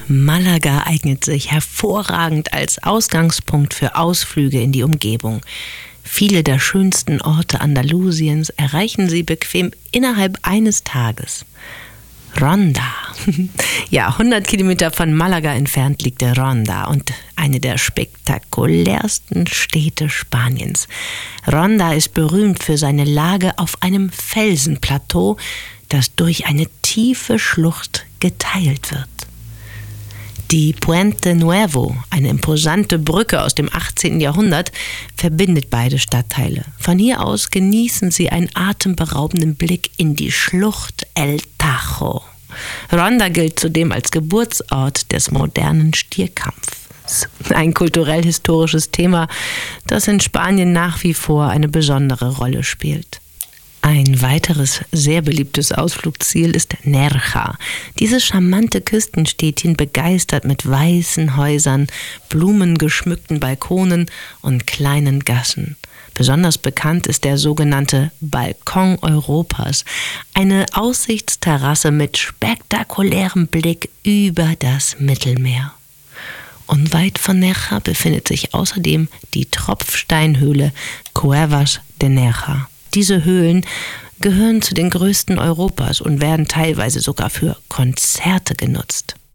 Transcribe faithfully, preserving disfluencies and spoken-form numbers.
Malaga eignet sich hervorragend als Ausgangspunkt für Ausflüge in die Umgebung. Viele der schönsten Orte Andalusiens erreichen Sie bequem innerhalb eines Tages. Ronda. Ja, hundert Kilometer von Malaga entfernt liegt der Ronda und eine der spektakulärsten Städte Spaniens. Ronda ist berühmt für seine Lage auf einem Felsenplateau, das durch eine tiefe Schlucht geteilt wird. Die Puente Nuevo, eine imposante Brücke aus dem achtzehnten Jahrhundert, verbindet beide Stadtteile. Von hier aus genießen Sie einen atemberaubenden Blick in die Schlucht El Tajo. Ronda gilt zudem als Geburtsort des modernen Stierkampfs. Ein kulturell-historisches Thema, das in Spanien nach wie vor eine besondere Rolle spielt. Ein weiteres sehr beliebtes Ausflugsziel ist Nerja. Dieses charmante Küstenstädtchen begeistert mit weißen Häusern, blumengeschmückten Balkonen und kleinen Gassen. Besonders bekannt ist der sogenannte Balkon Europas, eine Aussichtsterrasse mit spektakulärem Blick über das Mittelmeer. Unweit von Nerja befindet sich außerdem die Tropfsteinhöhle Cuevas de Nerja. Diese Höhlen gehören zu den größten Europas und werden teilweise sogar für Konzerte genutzt.